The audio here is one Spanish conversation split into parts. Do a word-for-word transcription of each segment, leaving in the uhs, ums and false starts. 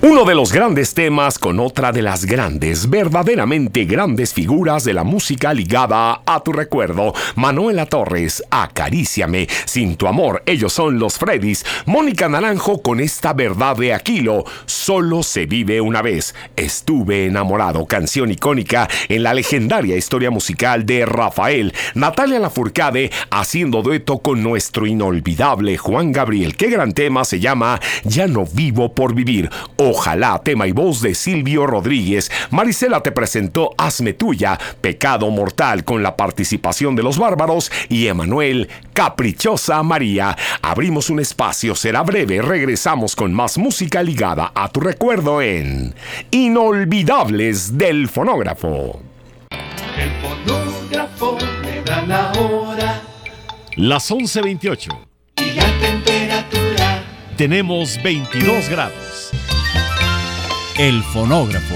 Uno de los grandes temas con otra de las grandes, verdaderamente grandes figuras de la música ligada a tu recuerdo. Manuela Torres, Acaríciame, Sin tu amor, ellos son los Freddys. Mónica Naranjo con esta verdad de Aquilo, Solo se vive una vez. Estuve enamorado, canción icónica en la legendaria historia musical de Rafael. Natalia Lafourcade haciendo dueto con nuestro inolvidable Juan Gabriel. Qué gran tema, se llama Ya no vivo por vivir. Ojalá, tema y voz de Silvio Rodríguez. Marisela te presentó Hazme tuya, Pecado mortal, con la participación de Los Bárbaros y Emanuel, Caprichosa María. Abrimos un espacio, será breve, regresamos con más música ligada a tu recuerdo en Inolvidables del Fonógrafo. El fonógrafo me da la hora. Las once veintiocho. Y la temperatura. Tenemos veintidós grados. El fonógrafo.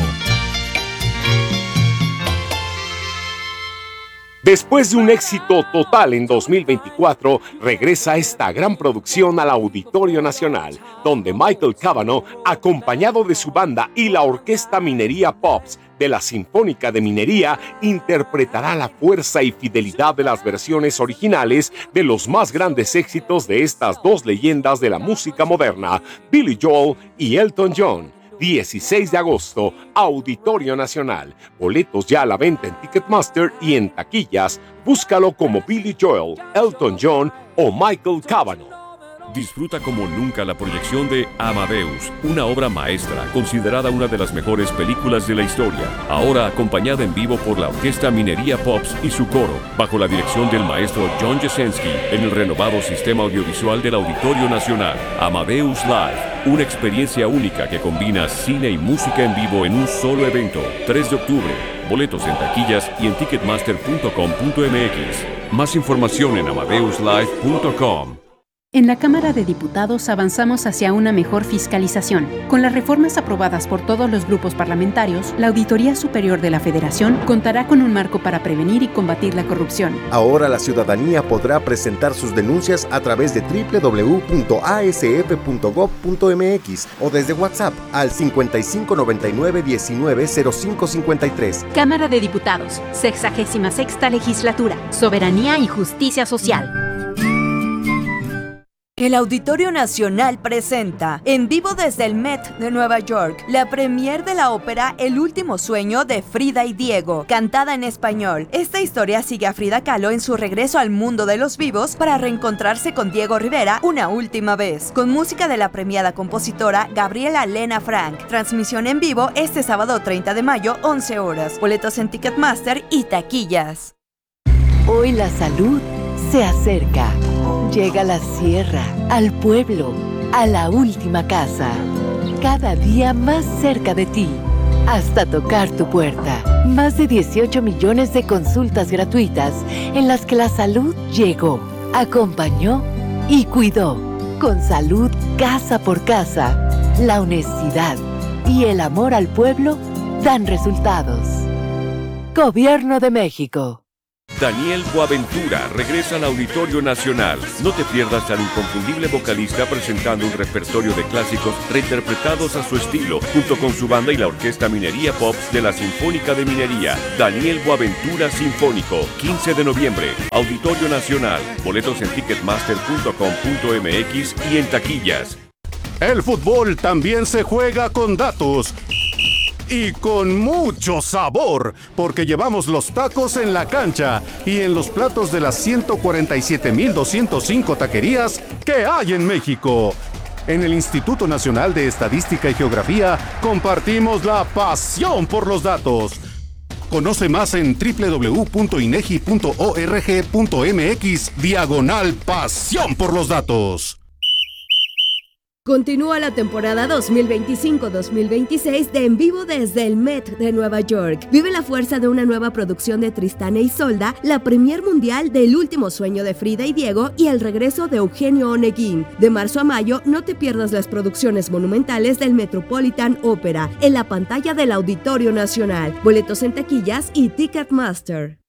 Después de un éxito total en dos mil veinticuatro, regresa esta gran producción al Auditorio Nacional, donde Michael Cavanaugh, acompañado de su banda y la Orquesta Minería Pops de la Sinfónica de Minería, interpretará la fuerza y fidelidad de las versiones originales de los más grandes éxitos de estas dos leyendas de la música moderna, Billy Joel y Elton John. dieciséis de agosto, Auditorio Nacional. Boletos ya a la venta en Ticketmaster y en taquillas. Búscalo como Billy Joel, Elton John o Michael Cavanaugh. Disfruta como nunca la proyección de Amadeus, una obra maestra considerada una de las mejores películas de la historia, ahora acompañada en vivo por la Orquesta Minería Pops y su coro, bajo la dirección del maestro John Jasenski, en el renovado sistema audiovisual del Auditorio Nacional. Amadeus Live, una experiencia única que combina cine y música en vivo en un solo evento. tres de octubre, boletos en taquillas y en ticketmaster punto com punto m x. Más información en amadeus live punto com. En la Cámara de Diputados avanzamos hacia una mejor fiscalización. Con las reformas aprobadas por todos los grupos parlamentarios, la Auditoría Superior de la Federación contará con un marco para prevenir y combatir la corrupción. Ahora la ciudadanía podrá presentar sus denuncias a través de doble u doble u doble u punto a s f punto gob punto m x o desde WhatsApp al cincuenta y cinco noventa y nueve diecinueve cero cinco cincuenta y tres. Cámara de Diputados, sexagésima sexta Legislatura, Soberanía y Justicia Social. El Auditorio Nacional presenta, en vivo desde el Met de Nueva York, la premier de la ópera El último sueño de Frida y Diego, cantada en español. Esta historia sigue a Frida Kahlo en su regreso al mundo de los vivos para reencontrarse con Diego Rivera una última vez, con música de la premiada compositora Gabriela Lena Frank. Transmisión en vivo este sábado treinta de mayo, once horas. Boletos en Ticketmaster y taquillas. Hoy la salud se acerca. Llega a la sierra, al pueblo, a la última casa. Cada día más cerca de ti, hasta tocar tu puerta. Más de dieciocho millones de consultas gratuitas en las que la salud llegó, acompañó y cuidó. Con salud casa por casa, la honestidad y el amor al pueblo dan resultados. Gobierno de México. Daniel Boaventura regresa al Auditorio Nacional. No te pierdas al inconfundible vocalista presentando un repertorio de clásicos reinterpretados a su estilo, junto con su banda y la Orquesta Minería Pops de la Sinfónica de Minería. Daniel Boaventura Sinfónico, quince de noviembre, Auditorio Nacional. Boletos en ticketmaster punto com punto m x y en taquillas. El fútbol también se juega con datos. Y con mucho sabor, porque llevamos los tacos en la cancha y en los platos de las ciento cuarenta y siete mil doscientas cinco taquerías que hay en México. En el Instituto Nacional de Estadística y Geografía compartimos la pasión por los datos. Conoce más en doble u doble u doble u punto inegi punto org punto m x diagonal pasión por los datos. Continúa la temporada dos mil veinticinco dos mil veintiséis de En Vivo desde el Met de Nueva York. Vive la fuerza de una nueva producción de Tristán e Isolda, la premier mundial del último sueño de Frida y Diego y el regreso de Eugenio Oneguín. De marzo a mayo, no te pierdas las producciones monumentales del Metropolitan Opera en la pantalla del Auditorio Nacional. Boletos en taquillas y Ticketmaster.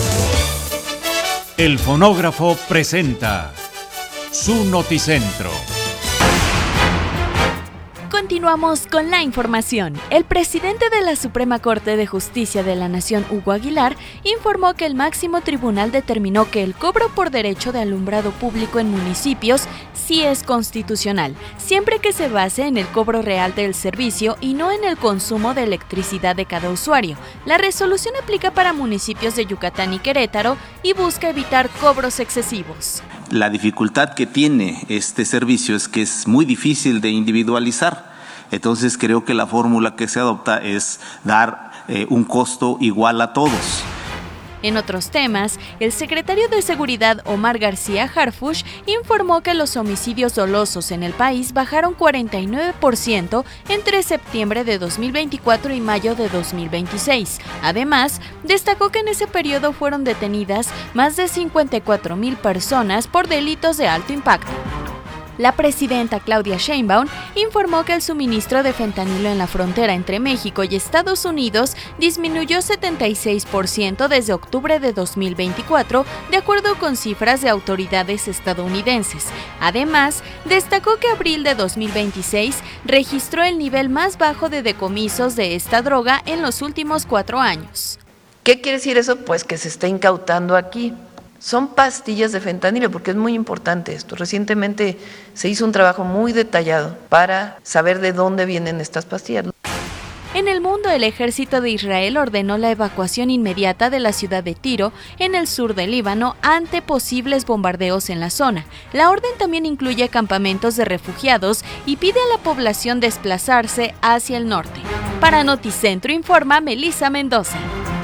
El fonógrafo presenta su Noticentro. Continuamos con la información. El presidente de la Suprema Corte de Justicia de la Nación, Hugo Aguilar, informó que el máximo tribunal determinó que el cobro por derecho de alumbrado público en municipios sí es constitucional, siempre que se base en el cobro real del servicio y no en el consumo de electricidad de cada usuario. La resolución aplica para municipios de Yucatán y Querétaro y busca evitar cobros excesivos. La dificultad que tiene este servicio es que es muy difícil de individualizar. Entonces creo que la fórmula que se adopta es dar eh, un costo igual a todos. En otros temas, el secretario de Seguridad Omar García Harfuch informó que los homicidios dolosos en el país bajaron cuarenta y nueve por ciento entre septiembre de dos mil veinticuatro y mayo de dos mil veintiséis. Además, destacó que en ese periodo fueron detenidas más de cincuenta y cuatro mil personas por delitos de alto impacto. La presidenta Claudia Sheinbaum informó que el suministro de fentanilo en la frontera entre México y Estados Unidos disminuyó setenta y seis por ciento desde octubre de dos mil veinticuatro, de acuerdo con cifras de autoridades estadounidenses. Además, destacó que abril de dos mil veintiséis registró el nivel más bajo de decomisos de esta droga en los últimos cuatro años. ¿Qué quiere decir eso? Pues que se está incautando aquí. Son pastillas de fentanilo, porque es muy importante esto. Recientemente se hizo un trabajo muy detallado para saber de dónde vienen estas pastillas. En el mundo, el ejército de Israel ordenó la evacuación inmediata de la ciudad de Tiro, en el sur del Líbano, ante posibles bombardeos en la zona. La orden también incluye campamentos de refugiados y pide a la población desplazarse hacia el norte. Para Noticentro informa Melissa Mendoza.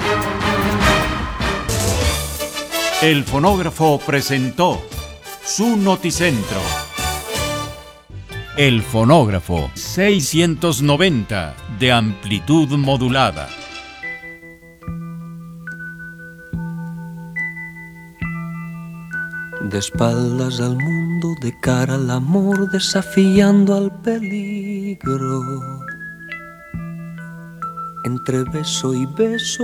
El fonógrafo presentó su Noticentro. El fonógrafo seiscientos noventa de amplitud modulada. De espaldas al mundo, de cara al amor, desafiando al peligro. Entre beso y beso